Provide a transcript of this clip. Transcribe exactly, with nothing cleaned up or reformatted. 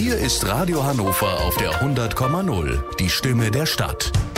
Hier ist Radio Hannover auf der hundert Komma null, die Stimme der Stadt.